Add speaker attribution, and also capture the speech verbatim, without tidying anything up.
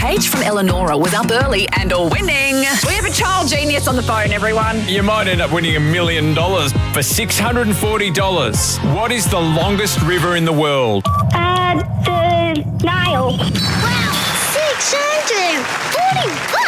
Speaker 1: Paige from Eleonora was up early and winning.
Speaker 2: We have a child genius on the phone, everyone.
Speaker 3: You might end up winning a million dollars for six hundred forty dollars. What is the longest river in the world?
Speaker 4: Uh, the Nile.
Speaker 5: Wow, six hundred!